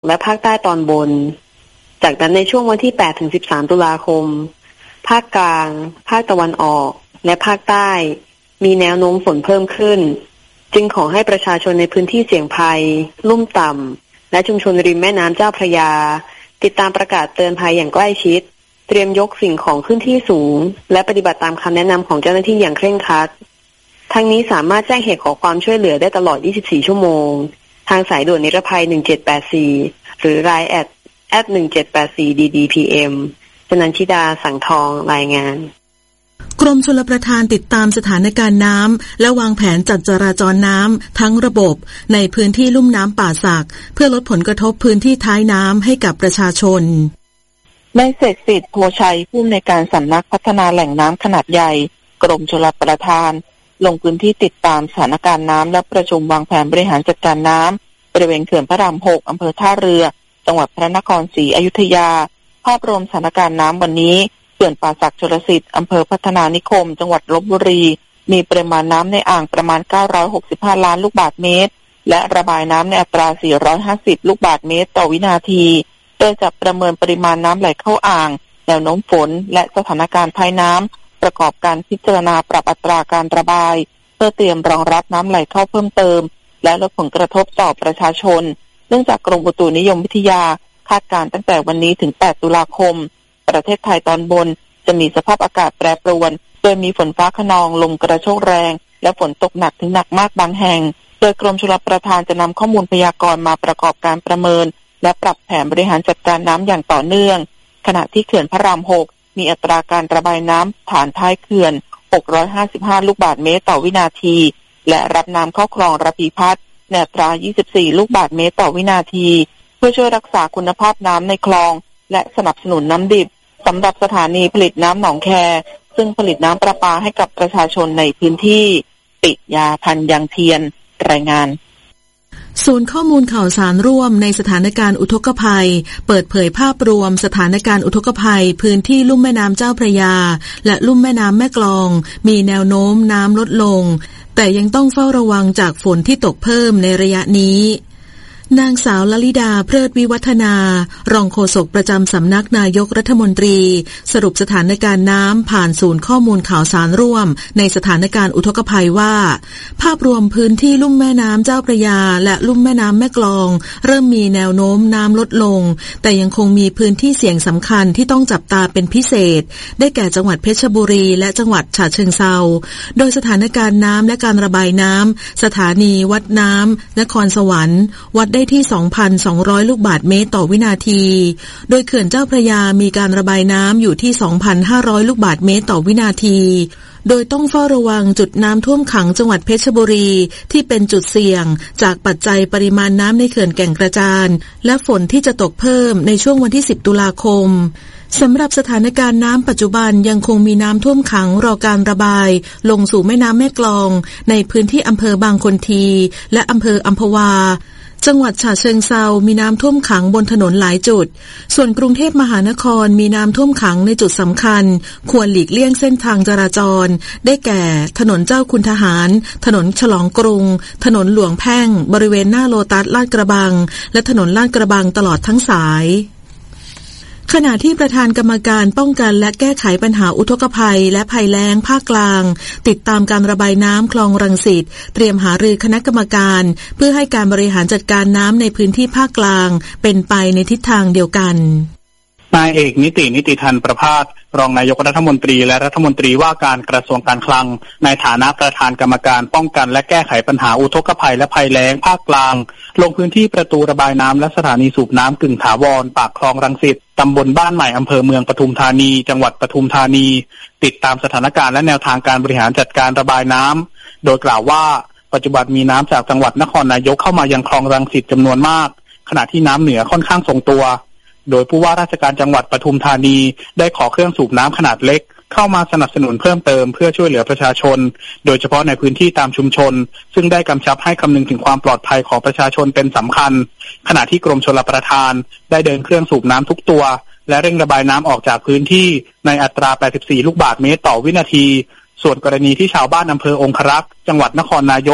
และภาคใต้ตอนบนจากนั้นในช่วงวันที่8ถึง13ตุลาคมภาคกลางภาคตะวันออกและภาคใต้มีแนวโน้มฝนเพิ่มขึ้นจึงขอให้ประชาชนในพื้นที่เสี่ยงภัยลุ่มต่ำและชุมชนริมแม่น้ำเจ้าพระยาติดตามประกาศเตือนภัยอย่างใกล้ชิดเตรียมยกสิ่งของขึ้นที่สูงและปฏิบัติตามคำแนะนำของเจ้าหน้าที่อย่างเคร่งครัดทั้งนี้สามารถแจ้งเหตุขอความช่วยเหลือได้ตลอด24ชั่วโมงทางสายด่วนนิรภัย1784หรือ LINE @1784 DDPM ชนันชิดาสังทองรายงานกรมชลประทานติดตามสถานการณ์น้ำและวางแผนจัดจราจรน้ำทั้งระบบในพื้นที่ลุ่มน้ำป่าสักเพื่อลดผลกระทบพื้นที่ท้ายน้ำให้กับประชาชนนายเศรษฐศิษย์โพชัยผู้อำนวยการสำนักพัฒนาแหล่งน้ำขนาดใหญ่กรมชลประทานลงพื้นที่ติดตามสถานการณ์น้ำและประชุมวางแผนบริหารจัดการน้ำบริเวณเขื่อนพระราม 6 อำเภอท่าเรือจังหวัดพระนครศรีอยุธยาภาพรวมสถานการณ์น้ำวันนี้เขื่อนป่าสักชลสิทธิ์อำเภอพัฒนานิคมจังหวัดลพบุรีมีปริมาณน้ำในอ่างประมาณ965ล้านลูกบาศก์เมตรและระบายน้ำในอัตรา450ลูกบาศก์เมตรต่อวินาทีโดยจะประเมินปริมาณน้ำไหลเข้าอ่างแนวโน้มฝนและสถานการณ์ท้ายน้ำประกอบการพิจารณาปรับอัตราการระบายเพื่อเตรียมรองรับน้ำไหลเข้าเพิ่มเติมและลดผลกระทบต่อประชาชนเนื่องจากกรมอุตุนิยมวิทยาคาดการณ์ตั้งแต่วันนี้ถึง8ตุลาคมประเทศไทยตอนบนจะมีสภาพอากาศแปรปรวนโดยมีฝนฟ้าคะนองลมกระโชกแรงและฝนตกหนักถึงหนักมากบางแห่งโดยกรมชลประทานจะนำข้อมูลพยากรณ์มาประกอบการประเมินและปรับแผนบริหารจัดการน้ำอย่างต่อเนื่องขณะที่เขื่อนพระราม 6มีอัตราการระบายน้ำฐานท้ายเขื่อน655ลูกบาศก์เมตรต่อวินาทีและรับน้ำเข้าคลองระพีพัฒน์ในอัตรา24ลูกบาศก์เมตรต่อวินาทีเพื่อช่วยรักษาคุณภาพน้ำในคลองและสนับสนุนน้ำดิบสำหรับสถานีผลิตน้ำหนองแคซึ่งผลิตน้ำประปาให้กับประชาชนในพื้นที่ปิยาพันธ์ยังเทียนรายงานศูนย์ข้อมูลข่าวสารร่วมในสถานการณ์อุทกภัยเปิดเผยภาพรวมสถานการณ์อุทกภัยพื้นที่ลุ่มแม่น้ำเจ้าพระยาและลุ่มแม่น้ำแม่กลองมีแนวโน้มน้ำลดลงแต่ยังต้องเฝ้าระวังจากฝนที่ตกเพิ่มในระยะนี้นางสาวลลิดาเพลิดวิวัฒนารองโฆษกประจำสำนักนายกรัฐมนตรีสรุปสถานการณ์น้ำผ่านศูนย์ข้อมูลข่าวสารร่วมในสถานการณ์อุทกภัยว่าภาพรวมพื้นที่ลุ่มแม่น้ำเจ้าพระยาและลุ่มแม่น้ำแม่กลองเริ่มมีแนวโน้มน้ำลดลงแต่ยังคงมีพื้นที่เสี่ยงสำคัญที่ต้องจับตาเป็นพิเศษได้แก่จังหวัดเพชรบุรีและจังหวัดฉะเชิงเทราโดยสถานการณ์น้ำและการระบายน้ำสถานีวัดน้ำนครสวรรค์วัดได้ที่ 2,200 ลูกบาศก์เมตรต่อวินาทีโดยเขื่อนเจ้าพระยามีการระบายน้ำอยู่ที่ 2,500 ลูกบาศก์เมตรต่อวินาทีโดยต้องเฝ้าระวังจุดน้ำท่วมขังจังหวัดเพชรบุรีที่เป็นจุดเสี่ยงจากปัจจัยปริมาณน้ำในเขื่อนแก่งกระจานและฝนที่จะตกเพิ่มในช่วงวันที่10ตุลาคมสำหรับสถานการณ์น้ำปัจจุบันยังคงมีน้ำท่วมขังรอการระบายลงสู่แม่น้ำแม่กลองในพื้นที่อำเภอบางคนทีและอำเภออัมพวาจังหวัดฉะเชิงเทรามีน้ำท่วมขังบนถนนหลายจุดส่วนกรุงเทพมหานครมีน้ำท่วมขังในจุดสำคัญควรหลีกเลี่ยงเส้นทางจราจรได้แก่ถนนเจ้าคุณทหารถนนฉลองกรุงถนนหลวงแพ่งบริเวณหน้าโลตัสลาดกระบังและถนนลาดกระบังตลอดทั้งสายขณะที่ประธานกรรมการป้องกันและแก้ไขปัญหาอุทกภัยและภัยแล้งภาคกลางติดตามการระบายน้ำคลองรังสิตเตรียมหารือคณะกรรมการเพื่อให้การบริหารจัดการน้ำในพื้นที่ภาคกลางเป็นไปในทิศทางเดียวกันนายเอกนิติธันประภาสรองนายกรัฐมนตรีและรัฐมนตรีว่าการกระทรวงการคลังในฐานะประธานกรรมการป้องกันและแก้ไขปัญหาอุทกภัยและภัยแล้งภาคกลางลงพื้นที่ประตูระบายน้ำและสถานีสูบน้ำกึ่งถาวรปากคลองรังสิตตำบลบ้านใหม่อำเภอเมืองปทุมธานีจังหวัดปทุมธานีติดตามสถานการณ์และแนวทางการบริหารจัดการระบายน้ำโดยกล่าวว่าปัจจุบันมีน้ำจากจังหวัดนครนายกเข้ามายังคลองรังสิตจำนวนมากขณะที่น้ำเหนือค่อนข้างทรงตัวโดยผู้ว่าราชการจังหวัดปทุมธานีได้ขอเครื่องสูบน้ำขนาดเล็กเข้ามาสนับสนุนเพิ่มเติมเพื่อช่วยเหลือประชาชนโดยเฉพาะในพื้นที่ตามชุมชนซึ่งได้กำชับให้คำนึงถึงความปลอดภัยของประชาชนเป็นสำคัญขณะที่กรมชลประทานได้เดินเครื่องสูบน้ำทุกตัวและเร่งระบายน้ำออกจากพื้นที่ในอัตรา84ลูกบาศก์เมตรต่อวินาทีส่วนกรณีที่ชาวบ้านอำเภอองครักษ์จังหวัดนครนายก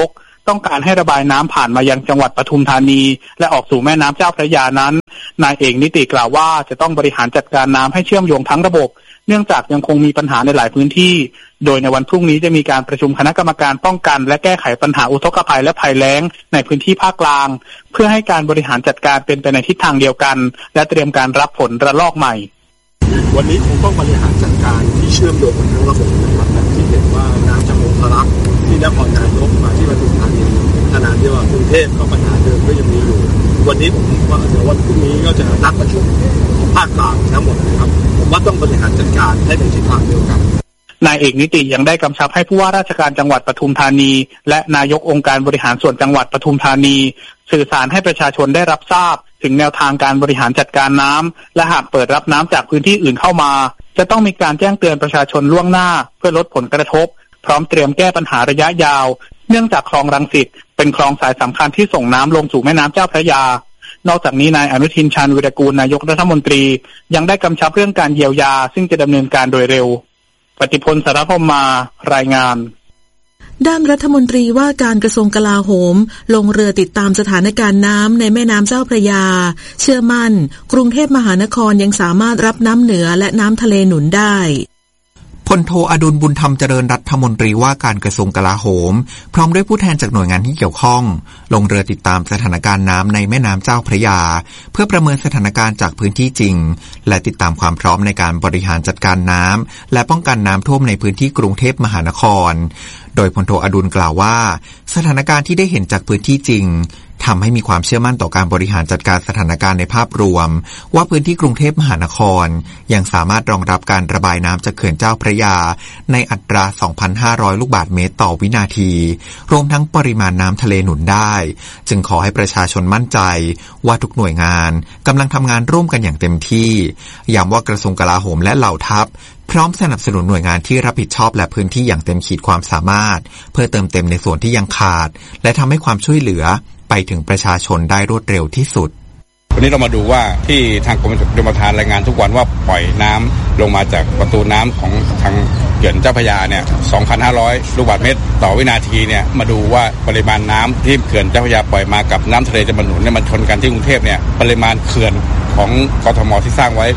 ต้องการให้ระบายน้ำผ่านมายังจังหวัดปทุมธานีและออกสู่แม่น้ำเจ้าพระยานั้นนายเอกนิติกล่าวว่าจะต้องบริหารจัดการน้ำให้เชื่อมโยงทั้งระบบเนื่องจากยังคงมีปัญหาในหลายพื้นที่โดยในวันพรุ่งนี้จะมีการประชุมคณะกรรมการป้องกันและแก้ไขปัญหาอุทกภัยและภัยแล้งในพื้นที่ภาคกลางเพื่อให้การบริหารจัดการเป็นไปในทิศทางเดียวกันและเตรียมการรับผลระลอกใหม่วันนี้คงต้องบริหารจัดการที่เชื่อมโยงกันทั้งระบบนะครับแบบที่เห็นว่าน้ำจากองครักษ์ที่นครนายกมาที่ปทุมธานีขนาดที่ว่ากรุงเทพก็ปัญหาเดิมก็ยังมีอยู่วันนี้ผมว่าเดี๋ยววันพรุ่งนี้ก็จะนัดประชุมของภาคกลางทั้งหมดนะครับผมว่าต้องบริหารจัดการให้เป็นทิศทางเดียวกันนายเอกนิติยังได้กำชับให้ผู้ว่าราชการจังหวัดปทุมธานีและนายกองค์การบริหารส่วนจังหวัดปทุมธานีสื่อสารให้ประชาชนได้รับทราบถึงแนวทางการบริหารจัดการน้ำและหากเปิดรับน้ำจากพื้นที่อื่นเข้ามาจะต้องมีการแจ้งเตือนประชาชนล่วงหน้าเพื่อลดผลกระทบพร้อมเตรียมแก้ปัญหาระยะยาวเนื่องจากคลองรังสิตเป็นคลองสายสำคัญที่ส่งน้ำลงสู่แม่น้ำเจ้าพระยานอกจากนี้นายอนุทินชาญวิรากูลนายกรัฐมนตรียังได้กำชับเรื่องการเยียวยาซึ่งจะดำเนินการโดยเร็วปฏิพล สารพมารายงานด้านรัฐมนตรีว่าการกระทรวงกลาโหมลงเรือติดตามสถานการณ์น้ำในแม่น้ำเจ้าพระยาเชื่อมั่นกรุงเทพมหานครยังสามารถรับน้ำเหนือและน้ำทะเลหนุนได้พลโทอดุลบุญธรรมเจริญรัฐมนตรีว่าการกระทรวงกลาโหมพร้อมด้วยผู้แทนจากหน่วยงานที่เกี่ยวข้องลงเรือติดตามสถานการณ์น้ำในแม่น้ำเจ้าพระยาเพื่อประเมินสถานการณ์จากพื้นที่จริงและติดตามความพร้อมในการบริหารจัดการน้ำและป้องกันน้ำท่วมในพื้นที่กรุงเทพมหานครโดยพลโทอดุลกล่าวว่าสถานการณ์ที่ได้เห็นจากพื้นที่จริงทำให้มีความเชื่อมั่นต่อการบริหารจัดการสถานการณ์ในภาพรวมว่าพื้นที่กรุงเทพมหานครยังสามารถรองรับการระบายน้ำจากเขื่อนเจ้าพระยาในอัตรา 2,500 ลูกบาศก์เมตรต่อวินาทีรวมทั้งปริมาณน้ำทะเลหนุนได้จึงขอให้ประชาชนมั่นใจว่าทุกหน่วยงานกำลังทำงานร่วมกันอย่างเต็มที่ย้ำว่ากระทรวงกลาโหมและเหล่าทัพพร้อมสนับสนุนหน่วยงานที่รับผิดชอบและพื้นที่อย่างเต็มขีดความสามารถเพื่อเติมเต็มในส่วนที่ยังขาดและทำให้ความช่วยเหลือไปถึงประชาชนได้รวดเร็วที่สุดวันนี้เรามาดูว่าที่ทางกรมชลประทานรายงานทุกวันว่าปล่อยน้ำลงมาจากประตูน้ำของทางเขื่อนเจ้าพระยาเนี่ย 2,500 ลูกบาศก์เมตรต่อวินาทีเนี่ยมาดูว่าปริมาณน้ำที่เขื่อนเจ้าพระยาปล่อยมากับน้ำทะเลจะมาหนุนเนี่ยมันชนกันที่กรุงเทพเนี่ยปริมาณเขื่อนของกทมที่สร้างไว้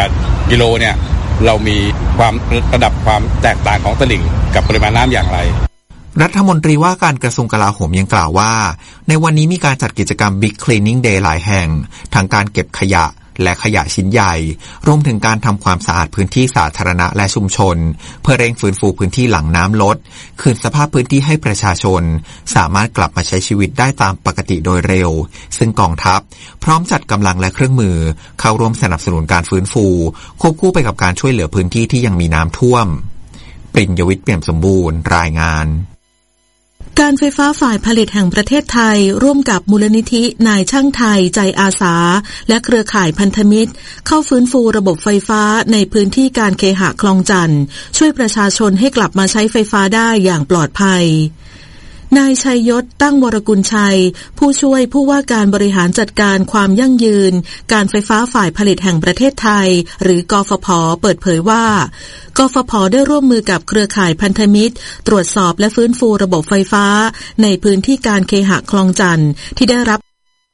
88กิโลเนี่ยเรามีความระดับความแตกต่างของตลิ่งกับปริมาณน้ำอย่างไรรัฐมนตรีว่าการกระทรวงกลาโหมยังกล่าวว่าในวันนี้มีการจัดกิจกรรม Big Cleaning Day หลายแห่งทั้งการเก็บขยะและขยะชิ้นใหญ่รวมถึงการทำความสะอาดพื้นที่สาธารณะและชุมชนเพื่อเร่งฟื้นฟูพื้นที่หลังน้ำลดคืนสภาพพื้นที่ให้ประชาชนสามารถกลับมาใช้ชีวิตได้ตามปกติโดยเร็วซึ่งกองทัพพร้อมจัดกำลังและเครื่องมือเข้าร่วมสนับสนุนการฟื้นฟูควบคู่ไปกับการช่วยเหลือพื้นที่ที่ยังมีน้ำท่วมปริญญวิทย์เปี่ยมสมบูรณ์รายงานการไฟฟ้าฝ่ายผลิตแห่งประเทศไทยร่วมกับมูลนิธินายช่างไทยใจอาสาและเครือข่ายพันธมิตรเข้าฟื้นฟูระบบไฟฟ้าในพื้นที่การเคหะคลองจันทน์ช่วยประชาชนให้กลับมาใช้ไฟฟ้าได้อย่างปลอดภัยนายชัยยศตั้งวรกุลชัยผู้ช่วยผู้ว่าการบริหารจัดการความยั่งยืนการไฟฟ้าฝ่ายผลิตแห่งประเทศไทยหรือกฟผ.เปิดเผยว่ากฟผ.ได้ร่วมมือกับเครือข่ายพันธมิตรตรวจสอบและฟื้นฟูระบบไฟฟ้าในพื้นที่การเคหะคลองจันทน์ที่ได้รับ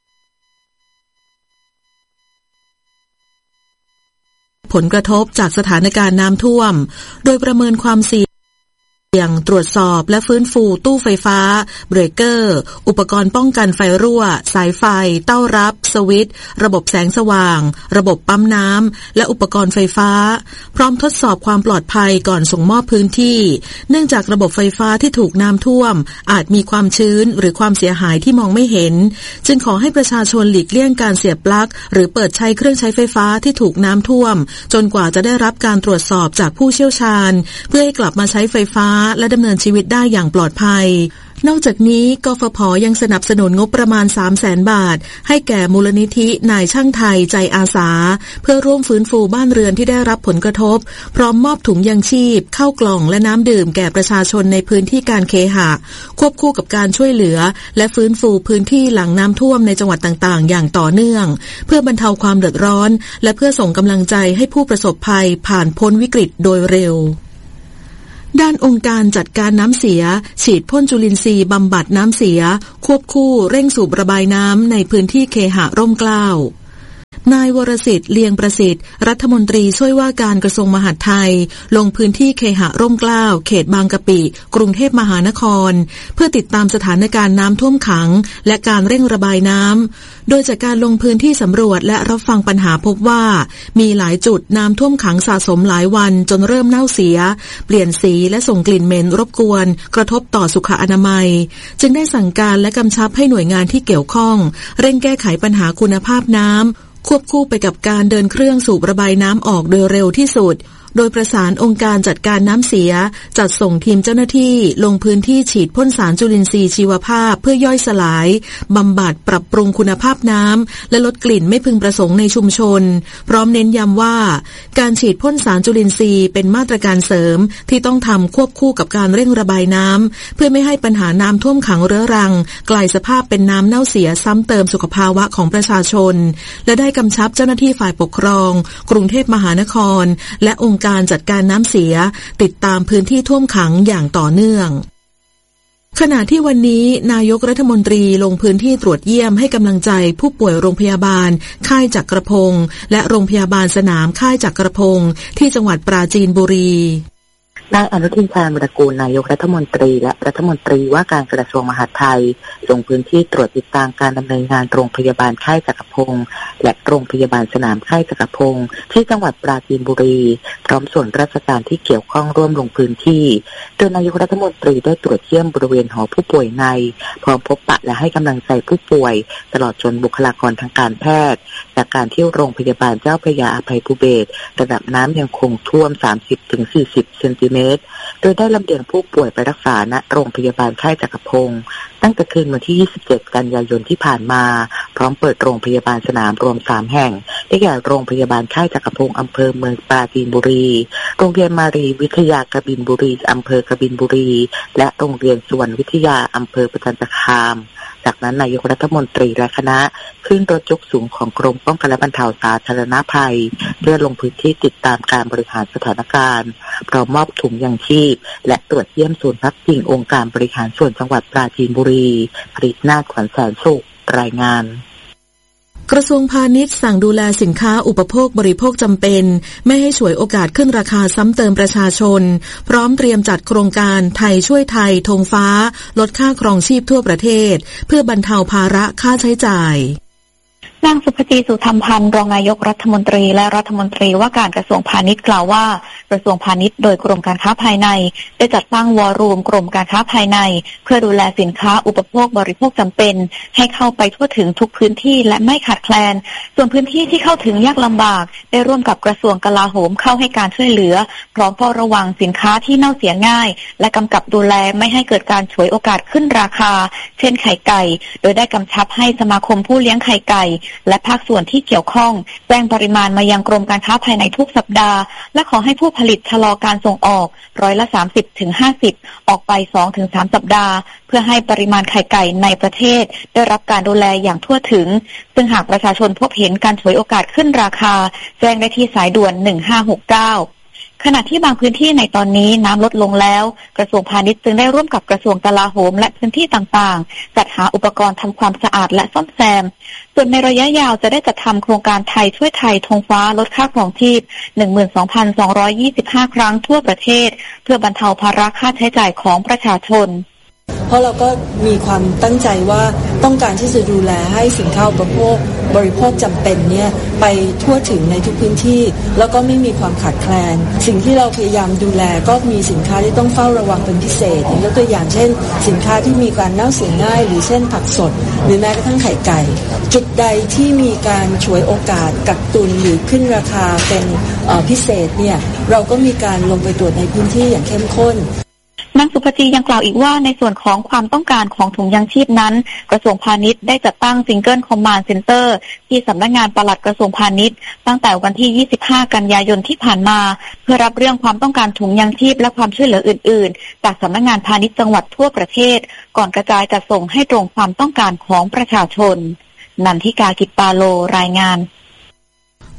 ผลกระทบจากสถานการณ์น้ำท่วมโดยประเมินความเสี่ยงตรวจสอบและฟื้นฟูตู้ไฟฟ้าเบรกเกอร์อุปกรณ์ป้องกันไฟรั่วสายไฟเต้ารับสวิตช์ระบบแสงสว่างระบบปั๊มน้ำและอุปกรณ์ไฟฟ้าพร้อมทดสอบความปลอดภัยก่อนส่งมอบพื้นที่เนื่องจากระบบไฟฟ้าที่ถูกน้ำท่วมอาจมีความชื้นหรือความเสียหายที่มองไม่เห็นจึงขอให้ประชาชนหลีกเลี่ยงการเสียบปลั๊กหรือเปิดใช้เครื่องใช้ไฟฟ้าที่ถูกน้ำท่วมจนกว่าจะได้รับการตรวจสอบจากผู้เชี่ยวชาญเพื่อให้กลับมาใช้ไฟฟ้าและดำเนินชีวิตได้อย่างปลอดภัยนอกจากนี้กฟผ.ยังสนับสนุนงบประมาณ 300,000 บาทให้แก่มูลนิธินายช่างไทยใจอาสาเพื่อร่วมฟื้นฟูบ้านเรือนที่ได้รับผลกระทบพร้อมมอบถุงยางชีพข้าวกล่องและน้ำดื่มแก่ประชาชนในพื้นที่การเคหะควบคู่กับการช่วยเหลือและฟื้นฟูพื้นที่หลังน้ำท่วมในจังหวัดต่างๆอย่างต่อเนื่องเพื่อบรรเทาความเดือดร้อนและเพื่อส่งกำลังใจให้ผู้ประสบภัยผ่านพ้นวิกฤตโดยเร็วด้านองค์การจัดการน้ำเสียฉีดพ่นจุลินทรีย์บำบัดน้ำเสียควบคู่เร่งสูบระบายน้ำในพื้นที่เคหะร่มเกล้า นายวรสิทธิ์เลียงประสิทธิ์รัฐมนตรีช่วยว่าการกระทรวงมหาดไทยลงพื้นที่เคหะร่มเกล้าเขตบางกะปิกรุงเทพมหานครเพื่อติดตามสถานการณ์น้ำท่วมขังและการเร่งระบายน้ำโดยจากการลงพื้นที่สำรวจและรับฟังปัญหาพบว่ามีหลายจุดน้ำท่วมขังสะสมหลายวันจนเริ่มเน่าเสียเปลี่ยนสีและส่งกลิ่นเหม็นรบกวนกระทบต่อสุขอนามัยจึงได้สั่งการและกำชับให้หน่วยงานที่เกี่ยวข้องเร่งแก้ไขปัญหาคุณภาพน้ำควบคู่ไปกับการเดินเครื่องสูบระบายน้ำออกโดยเร็วที่สุดโดยประสานองค์การจัดการน้ำเสียจัดส่งทีมเจ้าหน้าที่ลงพื้นที่ฉีดพ่นสารจุลินทรีย์ชีวภาพเพื่อย่อยสลายบำบัดปรับปรุงคุณภาพน้ำและลดกลิ่นไม่พึงประสงค์ในชุมชนพร้อมเน้นย้ำว่าการฉีดพ่นสารจุลินทรีย์เป็นมาตรการเสริมที่ต้องทำควบคู่กับการเร่งระบายน้ำเพื่อไม่ให้ปัญหาน้ำท่วมขังเรื้อรังกลายสภาพเป็นน้ำเน่าเสียซ้ำเติมสุขภาวะของประชาชนและได้กำชับเจ้าหน้าที่ฝ่ายปกครองกรุงเทพมหานครและองค์การจัดการน้ำเสียติดตามพื้นที่ท่วมขังอย่างต่อเนื่องขณะที่วันนี้นายกรัฐมนตรีลงพื้นที่ตรวจเยี่ยมให้กำลังใจผู้ป่วยโรงพยาบาลค่ายจักรพงศ์และโรงพยาบาลสนามค่ายจักรพงศ์ที่จังหวัดปราจีนบุรีนายอนุทินชาญวิรากูลนายกรัฐมนตรีและรัฐมนตรีว่าการกระทรวงมหาดไทยลงพื้นที่ตรวจติดตามการดำเนินงานโรงพยาบาลค่ายจักรพงศ์และโรงพยาบาลสนามค่ายจักรพงศ์ที่จังหวัดปราจีนบุรีพร้อมส่วนราชการที่เกี่ยวข้องร่วมลงพื้นที่โดยนายกรัฐมนตรีได้ตรวจเยี่ยมบริเวณหอผู้ป่วยในพร้อมพบปะและให้กำลังใจผู้ป่วยตลอดจนบุคลากรทางการแพทย์จากการที่โรงพยาบาลเจ้าพระยาอภัยภูเบศรระดับน้ำยังคงท่วม 30-40 เซนติเมตรโดยได้ลำเลียงผู้ป่วยไปรักษาณโรงพยาบาลค่ายจักรพงศ์ตั้งแต่คืนวันที่ 27 กันยายนที่ผ่านมาพร้อมเปิดโรงพยาบาลสนามรวม 3 แห่งได้แก่โรงพยาบาลค่ายจักรพงศ์อำเภอเมืองปราจีนบุรีโรงเรียนมารีวิทยากบินบุรีอำเภอกบินบุรีและโรงเรียนสุวรรณวิทยาอำเภอประจันตคามจากนั้นนายกรัฐมนตรีและคณะขึ้นรถยกสูงของกรมป้องกันและบรรเทาสาธารณภัยเพื่อลงพื้นที่ติดตามการบริหารสถานการณ์พร้อมมอบถุงยังชีพและตรวจเยี่ยมศูนย์พักพิงองค์การบริหารส่วนจังหวัดปราจีนบุรีผลิตนาถขวัญแสนสุขรายงานกระทรวงพาณิชย์สั่งดูแลสินค้าอุปโภคบริโภคจำเป็นไม่ให้ฉวยโอกาสขึ้นราคาซ้ำเติมประชาชนพร้อมเตรียมจัดโครงการไทยช่วยไทยธงฟ้าลดค่าครองชีพทั่วประเทศเพื่อบรรเทาภาระค่าใช้จ่ายนางสุภจีสุธรรมพันธ์รองนายกรัฐมนตรีและรัฐมนตรีว่าการกระทรวงพาณิชย์กล่าวว่ากระทรวงพาณิชย์โดยกรมการค้าภายในได้จัดตั้งวอรูมกรมการค้าภายในเพื่อดูแลสินค้าอุปโภคบริโภคจำเป็นให้เข้าไปทั่วถึงทุกพื้นที่และไม่ขาดแคลนส่วนพื้นที่ที่เข้าถึงยากลำบากได้ร่วมกับกระทรวงกลาโหมเข้าให้การช่วยเหลือพร้อมเฝ้าระวังสินค้าที่เน่าเสียง่ายและกำกับดูแลไม่ให้เกิดการฉวยโอกาสขึ้นราคาเช่นไข่ไก่โดยได้กำชับให้สมาคมผู้เลี้ยงไข่ไก่และภาคส่วนที่เกี่ยวข้องแจ้งปริมาณมายังกรมการค้าภายในทุกสัปดาห์และขอให้ผู้ผลิตชะลอการส่งออก30-50%ออกไป 2-3 สัปดาห์เพื่อให้ปริมาณไข่ไก่ในประเทศได้รับการดูแลอย่างทั่วถึงซึ่งหากประชาชนพบเห็นการฉวยโอกาสขึ้นราคาแจ้งได้ที่สายด่วน1569ขณะที่บางพื้นที่ในตอนนี้น้ำลดลงแล้วกระทรวงพาณิชย์จึงได้ร่วมกับกระทรวงกลาโหมและพื้นที่ต่างๆจัดหาอุปกรณ์ทำความสะอาดและซ่อมแซมส่วนในระยะยาวจะได้จัดทำโครงการไทยช่วยไทยธงฟ้าลดค่าครองชีพ 12,225 ครั้งทั่วประเทศเพื่อบรรเทาภาระค่าใช้จ่ายของประชาชนเพราะเราก็มีความตั้งใจว่าต้องการที่จะดูแลให้สินค้าอุปโภคบริโภคจำเป็นเนี่ยไปทั่วถึงในทุกพื้นที่แล้วก็ไม่มีความขาดแคลนสิ่งที่เราพยายามดูแลก็มีสินค้าที่ต้องเฝ้าระวังเป็นพิเศษยกตัวอย่างเช่นสินค้าที่มีการเน่าเสียง่ายหรือเช่นผักสดหรือแม้กระทั่งไข่ไก่จุดใดที่มีการฉวยโอกาสกักตุนหรือขึ้นราคาเป็นพิเศษเนี่ยเราก็มีการลงไปตรวจในพื้นที่อย่างเข้มข้นนางสุภจียังกล่าวอีกว่าในส่วนของความต้องการของถุงยางชีพนั้นกระทรวงพาณิชย์ได้จัดตั้งซิงเกิลคอมมานด์เซ็นเตอร์ที่สำนักงานปลัดกระทรวงพาณิชย์ตั้งแต่วันที่25กันยายนที่ผ่านมาเพื่อรับเรื่องความต้องการถุงยางชีพและความช่วยเหลืออื่นๆจากสำนักงานพาณิชย์จังหวัดทั่วประเทศก่อนกระจายจัดส่งให้ตรงความต้องการของประชาชนนันทิกากิจปาโลรายงาน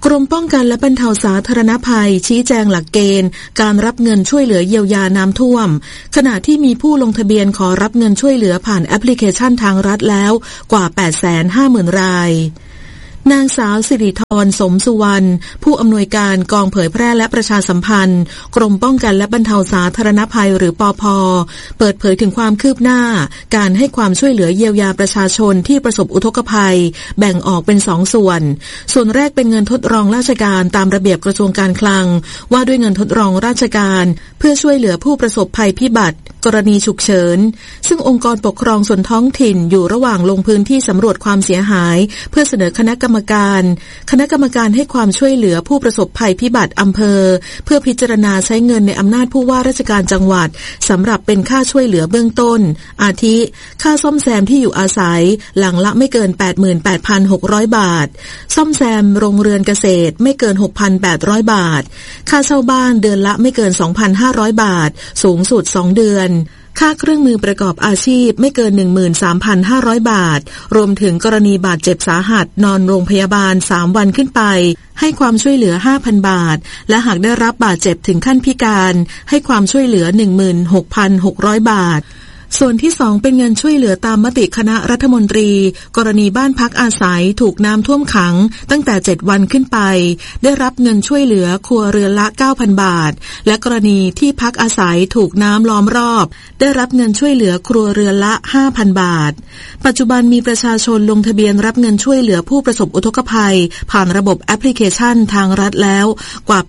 กรมป้องกันและบรรเทาสาธารณภัยชี้แจงหลักเกณฑ์การรับเงินช่วยเหลือเยียวยาน้ำท่วมขณะที่มีผู้ลงทะเบียนขอรับเงินช่วยเหลือผ่านแอปพลิเคชันทางรัฐแล้วกว่า 850,000 รายนางสาวสิริธรสมสุวรรณผู้อำนวยการกองเผยแพร่และประชาสัมพันธ์กรมป้องกันและบรรเทาสาธารณภัยหรือปภ.เปิดเผยถึงความคืบหน้าการให้ความช่วยเหลือเยียวยาประชาชนที่ประสบอุทกภัยแบ่งออกเป็น2 ส่วนแรกเป็นเงินทดลองราชการตามระเบียบกระทรวงการคลังว่าด้วยเงินทดลองราชการเพื่อช่วยเหลือผู้ประสบภัยพิบัติกรณีฉุกเฉินซึ่งองค์กรปกครองส่วนท้องถิ่นอยู่ระหว่างลงพื้นที่สำรวจความเสียหายเพื่อเสนอคณะกรรมการให้ความช่วยเหลือผู้ประสบภัยพิบัติอำเภอเพื่อพิจารณาใช้เงินในอำนาจผู้ว่าราชการจังหวัดสำหรับเป็นค่าช่วยเหลือเบื้องต้นอาทิค่าซ่อมแซมที่อยู่อาศัยหลังละไม่เกิน 88,600 บาทซ่อมแซมโรงเรือนเกษตรไม่เกิน 6,800 บาทค่าเช่าบ้านเดือนละไม่เกิน 2,500 บาทสูงสุด2 เดือนค่าเครื่องมือประกอบอาชีพไม่เกิน 13,500 บาทรวมถึงกรณีบาดเจ็บสาหัสนอนโรงพยาบาล3 วันขึ้นไปให้ความช่วยเหลือ 5,000 บาทและหากได้รับบาดเจ็บถึงขั้นพิการให้ความช่วยเหลือ 16,600 บาทส่วนที่2เป็นเงินช่วยเหลือตามมติคณะรัฐมนตรีกรณีบ้านพักอาศัยถูกน้ำท่วมขังตั้งแต่7 วันขึ้นไปได้รับเงินช่วยเหลือครัวเรือนละ 9,000 บาทและกรณีที่พักอาศัยถูกน้ำล้อมรอบได้รับเงินช่วยเหลือครัวเรือนละ 5,000 บาทปัจจุบันมีประชาชนลงทะเบียนรับเงินช่วยเหลือผู้ประสบอุทกภัยผ่านระบบแอปพลิเคชันทางรัฐแล้วกว่า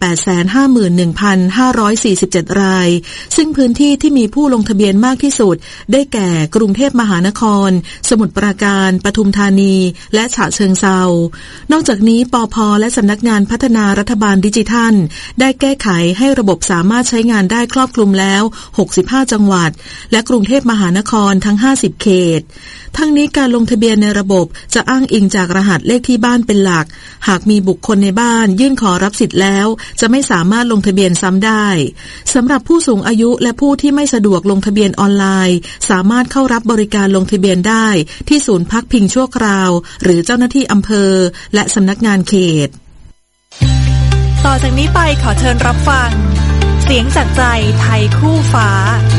851,547 รายซึ่งพื้นที่ที่มีผู้ลงทะเบียนมากที่สุดได้แก่กรุงเทพมหานครสมุทรปราการปทุมธานีและฉะเชิงเทรานอกจากนี้ปภ.และสำนักงานพัฒนารัฐบาลดิจิทัลได้แก้ไขให้ระบบสามารถใช้งานได้ครอบคลุมแล้ว65 จังหวัดและกรุงเทพมหานครทั้ง50 เขตทั้งนี้การลงทะเบียนในระบบจะอ้างอิงจากรหัสเลขที่บ้านเป็นหลักหากมีบุคคลในบ้านยื่นขอรับสิทธิ์แล้วจะไม่สามารถลงทะเบียนซ้ำได้สำหรับผู้สูงอายุและผู้ที่ไม่สะดวกลงทะเบียนออนไลน์สามารถเข้ารับบริการลงทะเบียนได้ที่ศูนย์พักพิงชั่วคราวหรือเจ้าหน้าที่อำเภอและสำนักงานเขตต่อจากนี้ไปขอเชิญรับฟังเสียงจากใจไทยคู่ฟ้า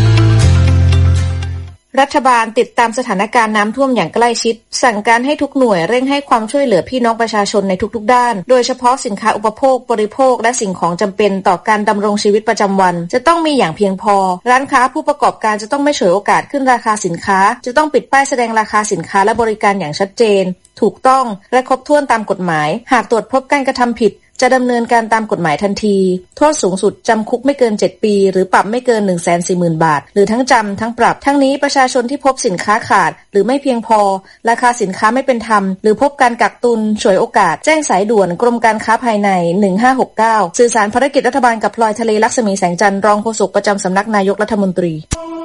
รัฐบาลติดตามสถานการณ์น้ำท่วมอย่างใกล้ชิดสั่งการให้ทุกหน่วยเร่งให้ความช่วยเหลือพี่น้องประชาชนในทุกๆด้านโดยเฉพาะสินค้าอุปโภคบริโภคและสิ่งของจำเป็นต่อการดำรงชีวิตประจำวันจะต้องมีอย่างเพียงพอร้านค้าผู้ประกอบการจะต้องไม่ฉวยโอกาสขึ้นราคาสินค้าจะต้องปิดป้ายแสดงราคาสินค้าและบริการอย่างชัดเจนถูกต้องและครบถ้วนตามกฎหมายหากตรวจพบการกระทำผิดจะดำเนินการตามกฎหมายทันทีโทษสูงสุดจำคุกไม่เกิน7 ปีหรือปรับไม่เกิน 140,000 บาทหรือทั้งจำทั้งปรับทั้งนี้ประชาชนที่พบสินค้าขาดหรือไม่เพียงพอราคาสินค้าไม่เป็นธรรมหรือพบการกักตุนฉวยโอกาสแจ้งสายด่วนกรมการค้าภายใน1569สื่อสารภารกิจรัฐบาลกับพลอยทะเลลักษมีแสงจันทร์รองโฆษกประจำสำนักนายกรัฐมนตรี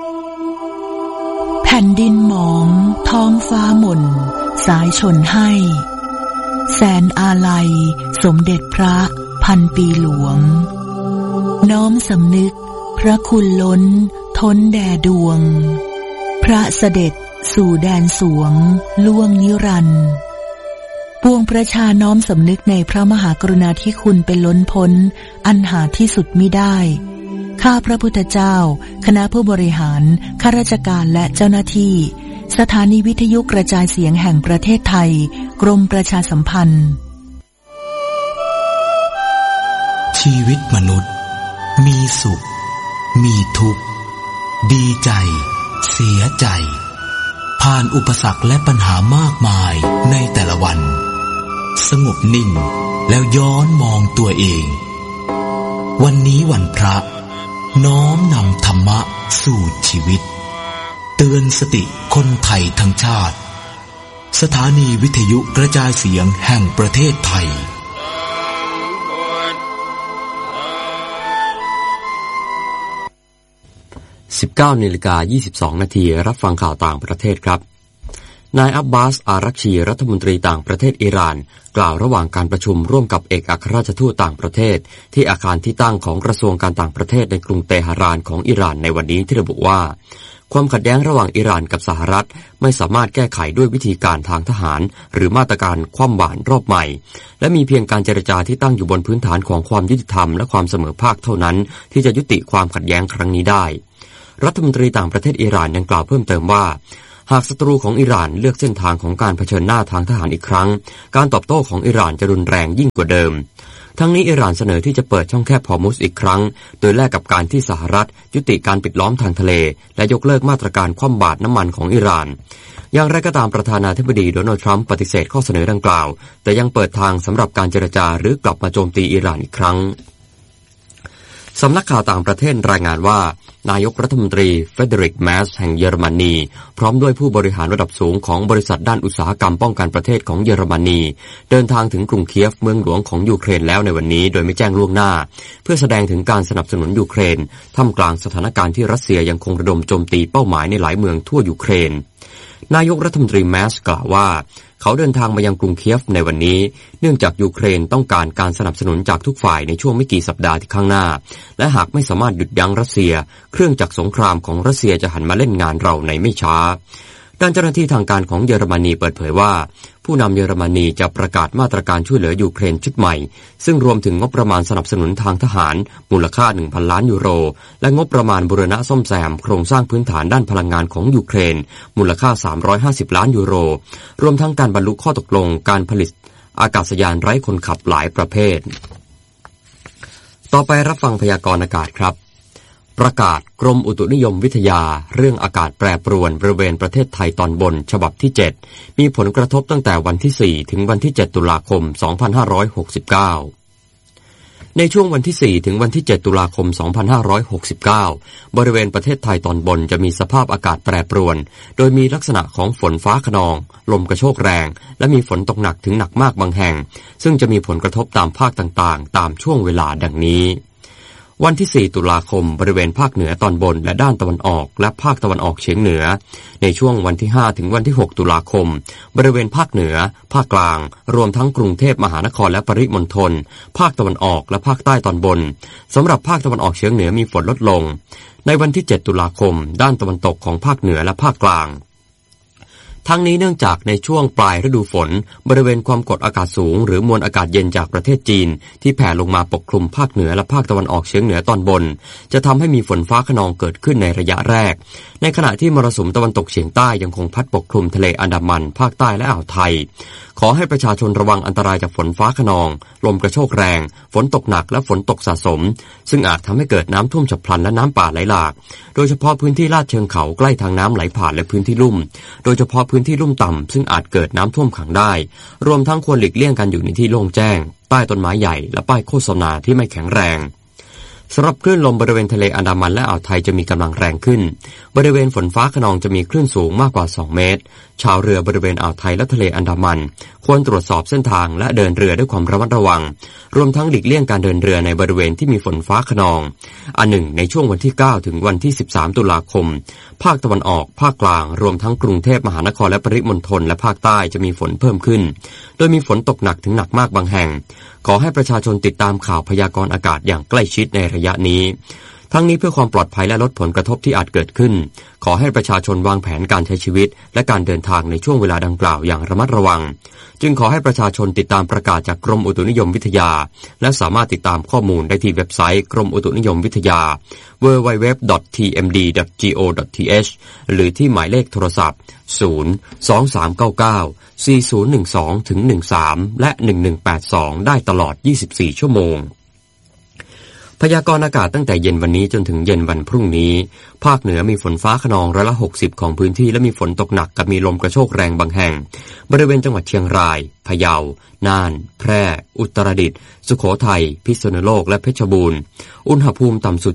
แผ่นดินหมองท้องฟ้าหม่นสายชนให้แสนอาลัยสมเด็จพระพันปีหลวงน้อมสำนึกพระคุณล้นท้นแด่ดวงพระเสด็จสู่แดนสวงล่วงนิรันดร์ปวงประชาน้อมสำนึกในพระมหากรุณาธิคุณเป็นล้นพ้นอันหาที่สุดมิได้ข้าพระพุทธเจ้าคณะผู้บริหารข้าราชการและเจ้าหน้าที่สถานีวิทยุกระจายเสียงแห่งประเทศไทยกรมประชาสัมพันธ์ชีวิตมนุษย์มีสุขมีทุกข์ดีใจเสียใจผ่านอุปสรรคและปัญหามากมายในแต่ละวันสงบนิ่งแล้วย้อนมองตัวเองวันนี้วันพระน้อมนำธรรมะสู่ชีวิตเตือนสติคนไทยทั้งชาติสถานีวิทยุกระจายเสียงแห่งประเทศไทย 19:22 น.รับฟังข่าวต่างประเทศครับนายอับบาส อารักชีรัฐมนตรีต่างประเทศอิหร่านกล่าวระหว่างการประชุมร่วมกับเอกอัครราชทูตต่างประเทศที่อาคารที่ตั้งของกระทรวงการต่างประเทศในกรุงเตหะรานของอิหร่านในวันนี้ที่ระบุว่าความขัดแย้งระหว่างอิหร่านกับสหรัฐไม่สามารถแก้ไขด้วยวิธีการทางทหารหรือมาตรการคว่ำบาตรรอบใหม่และมีเพียงการเจรจาที่ตั้งอยู่บนพื้นฐานของความยุติธรรมและความเสมอภาคเท่านั้นที่จะยุติความขัดแย้งครั้งนี้ได้รัฐมนตรีต่างประเทศอิหร่านยังกล่าวเพิ่มเติมว่าหากศัตรูของอิหร่านเลือกเส้นทางของการเผชิญหน้าทางทหารอีกครั้งการตอบโต้ของอิหร่านจะรุนแรงยิ่งกว่าเดิมทั้งนี้อิหร่านเสนอที่จะเปิดช่องแคบฮอร์มุซอีกครั้งโดยแลกกับการที่สหรัฐยุติการปิดล้อมทางทะเลและยกเลิกมาตรการคว่ำบาตรน้ำมันของอิหร่านอย่างไรก็ตามประธานาธิบดีโดนัลด์ทรัมป์ปฏิเสธข้อเสนอดังกล่าวแต่ยังเปิดทางสำหรับการเจรจาหรือกลับมาโจมตีอิหร่านอีกครั้งสำนักข่าวต่างประเทศรายงานว่านายกรัฐมนตรีเฟเดริก แมสแห่งเยอรมนีพร้อมด้วยผู้บริหารระดับสูงของบริษัทด้านอุตสาหกรรมป้องกันประเทศของเยอรมนีเดินทางถึงกรุงเคียฟเมืองหลวงของยูเครนแล้วในวันนี้โดยไม่แจ้งล่วงหน้าเพื่อแสดงถึงการสนับสนุนยูเครนท่ามกลางสถานการณ์ที่รัสเซียยังคงระดมโจมตีเป้าหมายในหลายเมืองทั่วยูเครนนายกรัฐมนตรีแมสกล่าวว่าเขาเดินทางมายังกรุงเคียฟในวันนี้เนื่องจากยูเครนต้องการการสนับสนุนจากทุกฝ่ายในช่วงไม่กี่สัปดาห์ที่ข้างหน้าและหากไม่สามารถหยุดยั้งรัสเซียเครื่องจักรสงครามของรัสเซียจะหันมาเล่นงานเราในไม่ช้าด้านเจ้าหน้าที่ทางการของเยอรมนีเปิดเผยว่าผู้นำเยอรมนีจะประกาศมาตรการช่วยเหลือยูเครนชุดใหม่ซึ่งรวมถึงงบประมาณสนับสนุนทางทหารมูลค่า 1,000 ล้านยูโรและงบประมาณบูรณะซ่อมแซมโครงสร้างพื้นฐานด้านพลังงานของยูเครนมูลค่า350ล้านยูโรรวมทั้งการบรรลุข้อตกลงการผลิตอากาศยานไร้คนขับหลายประเภทต่อไปรับฟังพยากรณ์อากาศครับประกาศกรมอุตุนิยมวิทยาเรื่องอากาศแปรปรวนบริเวณประเทศไทยตอนบนฉบับที่7มีผลกระทบตั้งแต่วันที่4ถึงวันที่7ตุลาคม2569ในช่วงวันที่4ถึงวันที่7ตุลาคม2569บริเวณประเทศไทยตอนบนจะมีสภาพอากาศแปรปรวนโดยมีลักษณะของฝนฟ้าคะนองลมกระโชกแรงและมีฝนตกหนักถึงหนักมากบางแห่งซึ่งจะมีผลกระทบตามภาคต่างๆตามช่วงเวลาดังนี้วันที่4ตุลาคมบริเวณภาคเหนือตอนบนและด้านตะวันออกและภาคตะวันออกเฉียงเหนือในช่วงวันที่5ถึงวันที่6ตุลาคมบริเวณภาคเหนือภาคกลางรวมทั้งกรุงเทพมหานครและปริมณฑลภาคตะวันออกและภาคใต้ตอนบนสำหรับภาคตะวันออกเฉียงเหนือมีฝนลดลงในวันที่7ตุลาคมด้านตะวันตกของภาคเหนือและภาคกลางทั้งนี้เนื่องจากในช่วงปลายฤดูฝนบริเวณความกดอากาศสูงหรือมวลอากาศเย็นจากประเทศจีนที่แผ่ลงมาปกคลุมภาคเหนือและภาคตะวันออกเฉียงเหนือตอนบนจะทำให้มีฝนฟ้าคะนองเกิดขึ้นในระยะแรกในขณะที่มรสุมตะวันตกเฉียงใต้ยังคงพัดปกคลุมทะเลอันดามันภาคใต้และอ่าวไทยขอให้ประชาชนระวังอันตรายจากฝนฟ้าคะนองลมกระโชกแรงฝนตกหนักและฝนตกสะสมซึ่งอาจทำให้เกิดน้ำท่วมฉับพลันและน้ำป่าไหลหลากโดยเฉพาะพื้นที่ลาดเชิงเขาใกล้ทางน้ำไหลผ่านและพื้นที่ลุ่มโดยเฉพาะพื้นที่ลุ่มต่ำซึ่งอาจเกิดน้ำท่วมขังได้รวมทั้งควรหลีกเลี่ยงการอยู่ในที่โล่งแจ้งใต้ต้นไม้ใหญ่และป้ายโฆษณาที่ไม่แข็งแรงสำหรับคลื่นลมบริเวณทะเลอันดามันและอ่าวไทยจะมีกำลังแรงขึ้นบริเวณฝนฟ้าคะนองจะมีคลื่นสูงมากกว่า2เมตรชาวเรือบริเวณอ่าวไทยและทะเลอันดามันควรตรวจสอบเส้นทางและเดินเรือด้วยความระมัดระวังรวมทั้งหลีกเลี่ยงการเดินเรือในบริเวณที่มีฝนฟ้าคะนองอันหนึ่งในช่วงวันที่9ถึงวันที่13ตุลาคมภาคตะวันออกภาคกลางรวมทั้งกรุงเทพมหานครและปริมณฑลและภาคใต้จะมีฝนเพิ่มขึ้นโดยมีฝนตกหนักถึงหนักมากบางแห่งขอให้ประชาชนติดตามข่าวพยากรณ์อากาศอย่างใกล้ชิดในระยะนี้ทั้งนี้เพื่อความปลอดภัยและลดผลกระทบที่อาจเกิดขึ้นขอให้ประชาชนวางแผนการใช้ชีวิตและการเดินทางในช่วงเวลาดังกล่าวอย่างระมัดระวังจึงขอให้ประชาชนติดตามประกาศจากกรมอุตุนิยมวิทยาและสามารถติดตามข้อมูลได้ที่เว็บไซต์กรมอุตุนิยมวิทยา www.tmd.go.th หรือที่หมายเลขโทรศัพท์023994012-13และ1182ได้ตลอด24ชั่วโมงพยากรณ์อากาศตั้งแต่เย็นวันนี้จนถึงเย็นวันพรุ่งนี้ภาคเหนือมีฝนฟ้าคะนอง160%ของพื้นที่และมีฝนตกหนักกับมีลมกระโชกแรงบางแห่งบริเวณจังหวัดเชียงรายพะเยาน่านแพร่อุตรดิตถ์สุโขทัยพิษณุโลกและเพชรบูรณ์อุณหภูมิต่ำสุด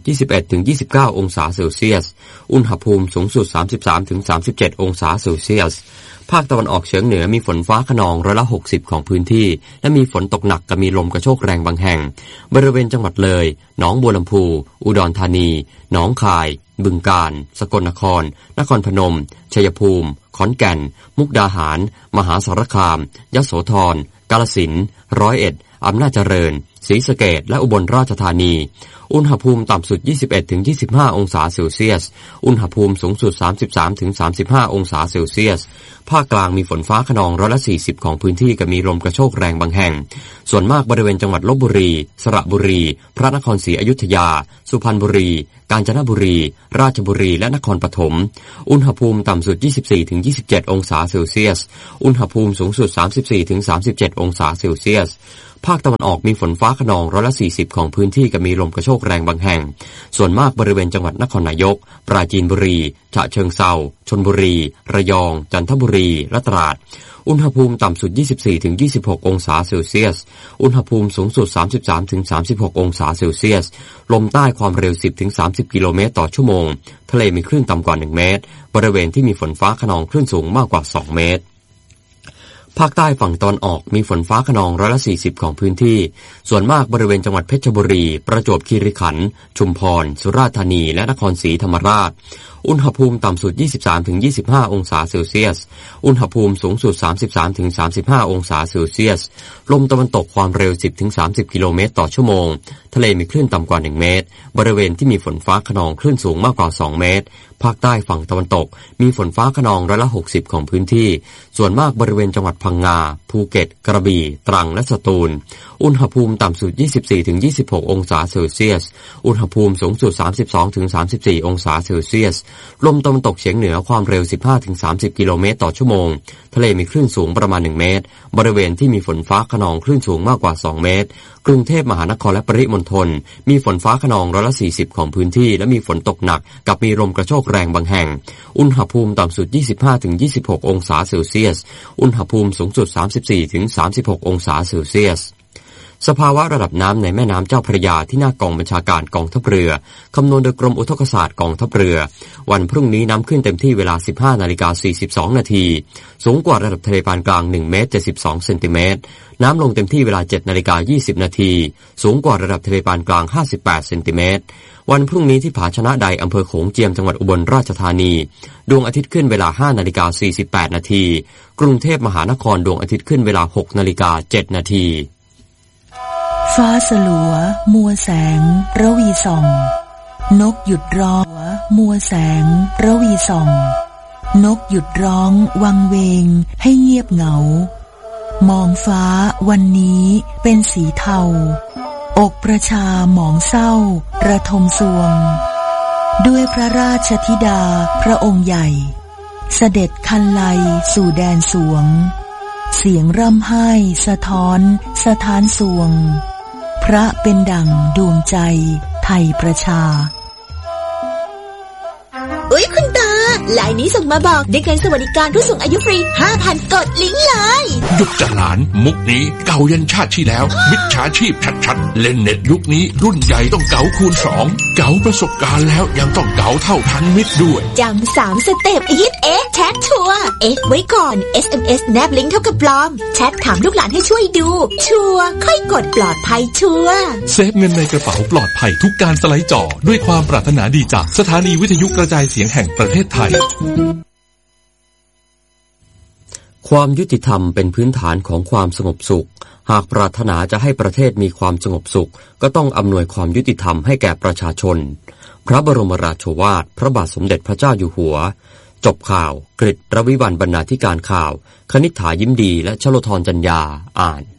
21-29 องศาเซลเซียสอุณหภูมิสูงสุด 33-37 องศาเซลเซียสภาคตะวันออกเฉียงเหนือมีฝนฟ้าคะนอง60%ของพื้นที่และมีฝนตกหนักกับมีลมกระโชกแรงบางแห่งบริเวณจังหวัดเลยหนองบัวลำพูอุดรธานีหนองคายบึงกาฬสกลนครนครพนมชัยภูมิขอนแก่นมุกดาหารมหาสารคามยโสธรกาฬสินธุ์101อำนาจเจริญศรีสะเกษและอุบลราชธานีอุณหภูมิต่ำสุด 21-25 องศาเซลเซียสอุณหภูมิสูงสุด 33-35 องศาเซลเซียสภาคกลางมีฝนฟ้าคะนอง40%ของพื้นที่กับมีลมกระโชกแรงบางแห่งส่วนมากบริเวณจังหวัดลพบุรีสระบุรีพระนครศรีอยุธยาสุพรรณบุรีกาญจนบุรีราชบุรีและนครปฐมอุณหภูมิต่ำสุด 24-27 องศาเซลเซียสอุณหภูมิสูงสุด 34-37 องศาเซลเซียสภาคตะวันออกมีฝนฟ้าคะนอง40%ของพื้นที่กับมีลมกระโชกแรงบางแห่งส่วนมากบริเวณจังหวัดนครนายกปราจีนบุรีฉะเชิงเทราชลบุรีระยองจันทบุรีและตราดอุณหภูมิต่ำสุด 24-26 องศาเซลเซียสอุณหภูมิสูงสุด 33-36 องศาเซลเซียสลมใต้ความเร็ว 10-30 กิโลเมตรต่อชั่วโมงทะเลมีคลื่นต่ำกว่า1เมตรบริเวณที่มีฝนฟ้าคะนองคลื่นสูงมากกว่า2เมตรภาคใต้ฝั่งตะวันออกมีฝนฟ้าคะนอง40%ของพื้นที่ส่วนมากบริเวณจังหวัดเพชรบุรีประจวบคีรีขันธ์ชุมพรสุราษฎร์ธานีและนครศรีธรรมราชอุณหภูมิต่ำสุด 23-25 องศาเซลเซียสอุณหภูมิสูงสุด 33-35 องศาเซลเซียสลมตะวันตกความเร็ว 10-30 กิโลเมตรต่อชั่วโมงทะเลมีคลื่นต่ำกว่า1เมตรบริเวณที่มีฝนฟ้าคะนองคลื่นสูงมากกว่า2เมตรภาคใต้ฝั่งตะวันตกมีฝนฟ้าคะนอง60%ของพื้นที่ส่วนมากบริเวณจังหวัดพังงาภูเก็ตกระบี่ตรังและสตูลอุณหภูมิต่ำสุด 24-26 องศาเซลเซียสอุณหภูมิสูงสุด 32-34 องศาเซลเซียสลมตะวันตกเฉียงเหนือความเร็ว 15-30 กิโลเมตรต่อชั่วโมงทะเลมีคลื่นสูงประมาณ1เมตรบริเวณที่มีฝนฟ้าคะนองคลื่นสูงมากกว่า2เมตรกรุงเทพมหานครและปริมณฑลมีฝนฟ้าคะนอง40%ของพื้นที่และมีฝนตกหนักกับมีลมกระโชกแรงบางแห่งอุณหภูมิต่ำสุด 25-26 องศาเซลเซียสอุณหภูมิสูงสุด 34-36 องศาเซลเซียสสภาวะระดับน้ำในแม่น้ำเจ้าพระยาที่หน้ากองบัญชาการกองทัพเรือคำนวณโดยกรมอุทกศาสตร์กองทัพเรือวันพรุ่งนี้น้ำขึ้นเต็มที่เวลา 15:42 นาทีสูงกว่าระดับทะเลปานกลาง1เมตร72เซนติเมตรน้ำลงเต็มที่เวลา 7:20 นาทีสูงกว่าระดับทะเลปานกลาง58เซนติเมตรวันพรุ่งนี้ที่ผาชนะใดอำเภอโขงเจียมจังหวัดอุบลราชธานีดวงอาทิตย์ขึ้นเวลา 5:48 นาทีกรุงเทพมหานครดวงอาทิตย์ขึ้นเวลา 6:07 นาทีฟ้าสลัวมัวแสงระวีส่องนกหยุดร้องมัวแสงระวีส่องนกหยุดร้องวังเวงให้เงียบเหงามองฟ้าวันนี้เป็นสีเทาอกประชาหมองเศร้าระทมสวงด้วยพระราชธิดาพระองค์ใหญ่เสด็จคันไลสู่แดนสวงเสียงร่ำไห้สะท้อนสถานสวงพระเป็นดั่งดวงใจไทยประชาอุ๊ยคุณตาลายนี้ส่งมาบอกได้เงินสวัสดิการผู้สูงอายุฟรี 5,000 กดลิงก์เลยยุคจะหลานมุกนี้เก่ายันชาติที่แล้วมิจฉาชีพชัดๆเล่นเน็ตยุคนี้รุ่นใหญ่ต้องเก๋าคูณ2เก๋าประสบการณ์แล้วยังต้องเก๋าเท่าทันมิตรด้วยจำ3สเต็ปฮิตแชทชัวร์ไว้ก่อน SMS แนบลิงก์เท่ากับปลอมแชทถามลูกหลานให้ช่วยดูชัวร์ค่อยกดปลอดภัยชัวร์เซฟเงินในกระเป๋าปลอดภัยทุกการสไลด์จอด้วยความปรารถนาดีจากสถานีวิทยุกระจายเสียงแห่งประเทศไทยความยุติธรรมเป็นพื้นฐานของความสงบสุขหากปรารถนาจะให้ประเทศมีความสงบสุขก็ต้องอำนวยความยุติธรรมให้แก่ประชาชนพระบรมราโชวาทพระบาทสมเด็จพระเจ้าอยู่หัวจบข่าวกฤษ รวิวรรณบรรณาธิการข่าวคณิษฐายิ้มดีและชโลธรจัญญาอ่าน